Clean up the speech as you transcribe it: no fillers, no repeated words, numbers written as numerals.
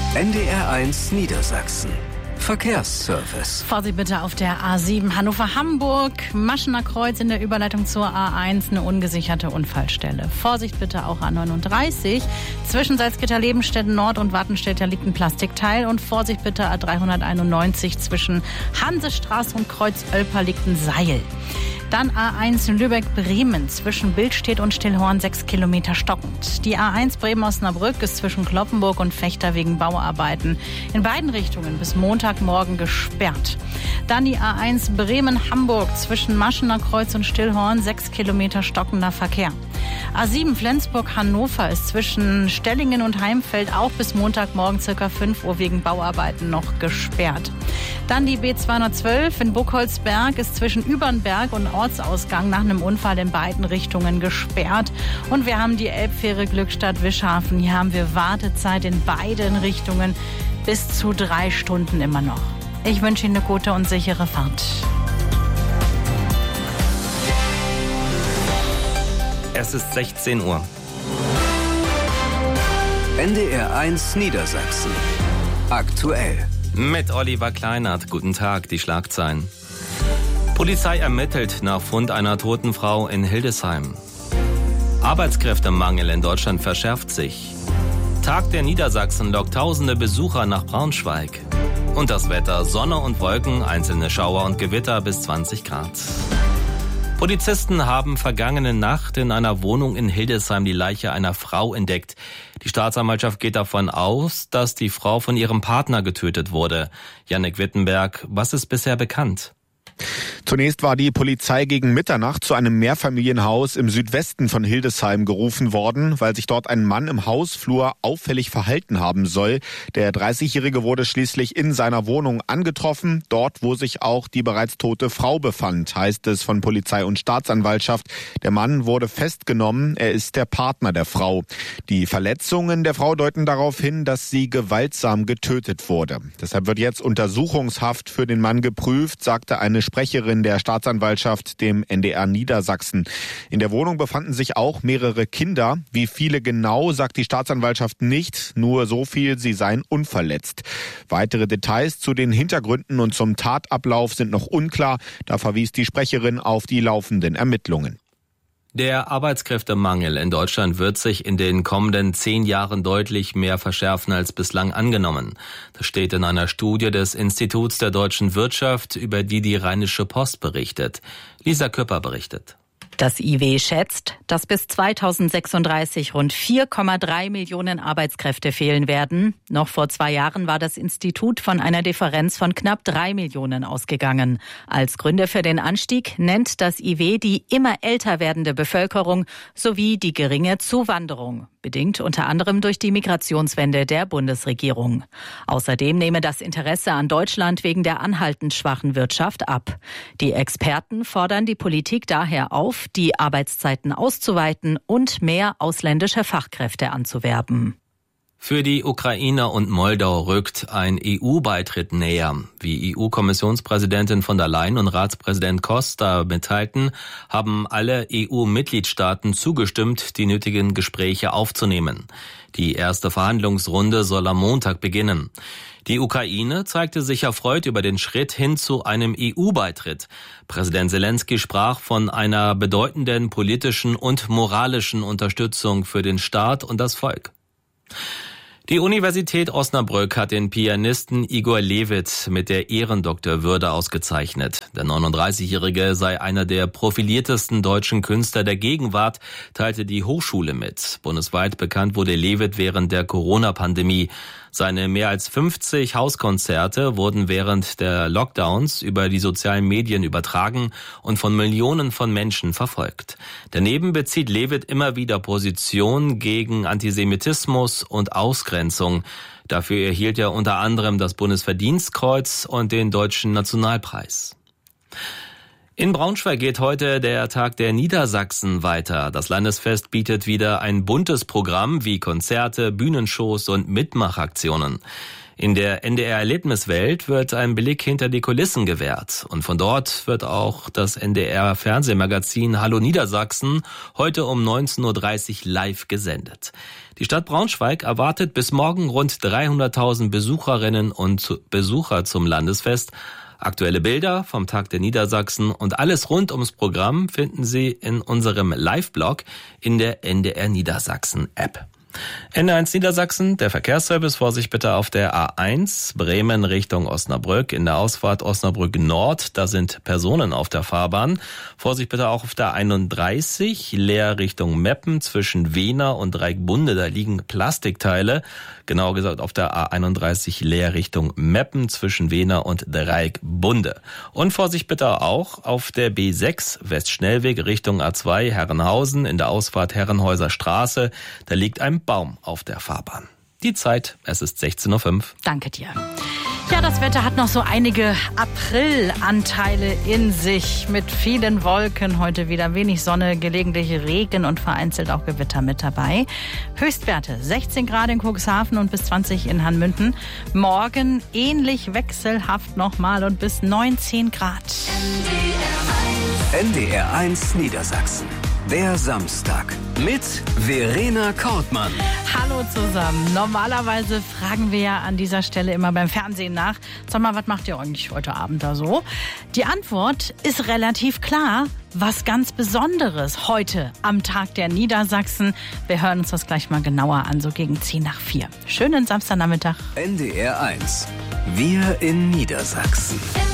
NDR1 Niedersachsen. Verkehrsservice. Vorsicht bitte auf der A7 Hannover-Hamburg, Maschener Kreuz in der Überleitung zur A1, eine ungesicherte Unfallstelle. Vorsicht bitte auch A39, zwischen Salzgitter-Lebenstedt Nord und Wattenstedt, da liegt ein Plastikteil. Und Vorsicht bitte A391, zwischen Hansestraße und Kreuz Oelper liegt ein Seil. Dann A1 Lübeck-Bremen, zwischen Bildstedt und Stillhorn 6 Kilometer stockend. Die A1 Bremen-Osnabrück ist zwischen Kloppenburg und Vechta wegen Bauarbeiten in beiden Richtungen bis Montagmorgen gesperrt. Dann die A1 Bremen-Hamburg, zwischen Maschener Kreuz und Stillhorn 6 Kilometer stockender Verkehr. A7 Flensburg-Hannover ist zwischen Stellingen und Heimfeld auch bis Montagmorgen ca. 5 Uhr wegen Bauarbeiten noch gesperrt. Dann die B212 in Buchholzberg ist zwischen Übernberg und Ortsausgang nach einem Unfall in beiden Richtungen gesperrt. Und wir haben die Elbfähre Glückstadt-Wischhafen. Hier haben wir Wartezeit in beiden Richtungen bis zu 3 Stunden immer noch. Ich wünsche Ihnen eine gute und sichere Fahrt. Es ist 16 Uhr. NDR1 Niedersachsen. Aktuell. Mit Oliver Kleinert. Guten Tag, die Schlagzeilen. Polizei ermittelt nach Fund einer toten Frau in Hildesheim. Arbeitskräftemangel in Deutschland verschärft sich. Tag der Niedersachsen lockt tausende Besucher nach Braunschweig. Und das Wetter: Sonne und Wolken, einzelne Schauer und Gewitter bis 20 Grad. Polizisten haben vergangene Nacht in einer Wohnung in Hildesheim die Leiche einer Frau entdeckt. Die Staatsanwaltschaft geht davon aus, dass die Frau von ihrem Partner getötet wurde. Jannik Wittenberg, was ist bisher bekannt? Zunächst war die Polizei gegen Mitternacht zu einem Mehrfamilienhaus im Südwesten von Hildesheim gerufen worden, weil sich dort ein Mann im Hausflur auffällig verhalten haben soll. Der 30-Jährige wurde schließlich in seiner Wohnung angetroffen, dort wo sich auch die bereits tote Frau befand, heißt es von Polizei und Staatsanwaltschaft. Der Mann wurde festgenommen, er ist der Partner der Frau. Die Verletzungen der Frau deuten darauf hin, dass sie gewaltsam getötet wurde. Deshalb wird jetzt Untersuchungshaft für den Mann geprüft, sagte eine Sprecherin der Staatsanwaltschaft dem NDR Niedersachsen. In der Wohnung befanden sich auch mehrere Kinder. Wie viele genau, sagt die Staatsanwaltschaft nicht, nur so viel, sie seien unverletzt. Weitere Details zu den Hintergründen und zum Tatablauf sind noch unklar. Da verwies die Sprecherin auf die laufenden Ermittlungen. Der Arbeitskräftemangel in Deutschland wird sich in den kommenden 10 Jahren deutlich mehr verschärfen als bislang angenommen. Das steht in einer Studie des Instituts der deutschen Wirtschaft, über die die Rheinische Post berichtet. Lisa Küpper berichtet. Das IW schätzt, dass bis 2036 rund 4,3 Millionen Arbeitskräfte fehlen werden. Noch vor 2 Jahren war das Institut von einer Differenz von knapp 3 Millionen ausgegangen. Als Gründe für den Anstieg nennt das IW die immer älter werdende Bevölkerung sowie die geringe Zuwanderung, bedingt unter anderem durch die Migrationswende der Bundesregierung. Außerdem nehme das Interesse an Deutschland wegen der anhaltend schwachen Wirtschaft ab. Die Experten fordern die Politik daher auf, die Arbeitszeiten auszuweiten und mehr ausländische Fachkräfte anzuwerben. Für die Ukraine und Moldau rückt ein EU-Beitritt näher. Wie EU-Kommissionspräsidentin von der Leyen und Ratspräsident Costa mitteilten, haben alle EU-Mitgliedstaaten zugestimmt, die nötigen Gespräche aufzunehmen. Die erste Verhandlungsrunde soll am Montag beginnen. Die Ukraine zeigte sich erfreut über den Schritt hin zu einem EU-Beitritt. Präsident Selenskyj sprach von einer bedeutenden politischen und moralischen Unterstützung für den Staat und das Volk. Die Universität Osnabrück hat den Pianisten Igor Levit mit der Ehrendoktorwürde ausgezeichnet. Der 39-Jährige sei einer der profiliertesten deutschen Künstler der Gegenwart, teilte die Hochschule mit. Bundesweit bekannt wurde Levit während der Corona-Pandemie. Seine mehr als 50 Hauskonzerte wurden während der Lockdowns über die sozialen Medien übertragen und von Millionen von Menschen verfolgt. Daneben bezieht Levit immer wieder Position gegen Antisemitismus und Ausgrenzung. Dafür erhielt er unter anderem das Bundesverdienstkreuz und den Deutschen Nationalpreis. In Braunschweig geht heute der Tag der Niedersachsen weiter. Das Landesfest bietet wieder ein buntes Programm wie Konzerte, Bühnenshows und Mitmachaktionen. In der NDR-Erlebniswelt wird ein Blick hinter die Kulissen gewährt. Und von dort wird auch das NDR-Fernsehmagazin Hallo Niedersachsen heute um 19.30 Uhr live gesendet. Die Stadt Braunschweig erwartet bis morgen rund 300.000 Besucherinnen und Besucher zum Landesfest. Aktuelle Bilder vom Tag der Niedersachsen und alles rund ums Programm finden Sie in unserem Live-Blog in der NDR Niedersachsen-App. NDR1 Niedersachsen, der Verkehrsservice, Vorsicht bitte auf der A1 Bremen Richtung Osnabrück. In der Ausfahrt Osnabrück Nord, da sind Personen auf der Fahrbahn. Vorsicht bitte auch auf der 31 Leer Richtung Meppen zwischen Wehner und Dreieckbunde. Da liegen Plastikteile, genauer gesagt auf der A31 Leer Richtung Meppen zwischen Wehner und Dreieckbunde. Und Vorsicht bitte auch auf der B6 Westschnellweg Richtung A2 Herrenhausen in der Ausfahrt Herrenhäuser Straße. Da liegt ein Baum auf der Fahrbahn. Die Zeit, es ist 16.05 Uhr. Danke dir. Ja, das Wetter hat noch so einige Aprilanteile in sich mit vielen Wolken. Heute wieder wenig Sonne, gelegentlich Regen und vereinzelt auch Gewitter mit dabei. Höchstwerte 16 Grad in Cuxhaven und bis 20 in Hanmünden. Morgen ähnlich wechselhaft nochmal und bis 19 Grad. NDR1 Niedersachsen. Der Samstag mit Verena Kortmann. Hallo zusammen. Normalerweise fragen wir ja an dieser Stelle immer beim Fernsehen nach, sag mal, was macht ihr eigentlich heute Abend da so? Die Antwort ist relativ klar. Was ganz Besonderes heute am Tag der Niedersachsen. Wir hören uns das gleich mal genauer an, so gegen 4:10. Schönen Samstagnachmittag. NDR1. Wir in Niedersachsen.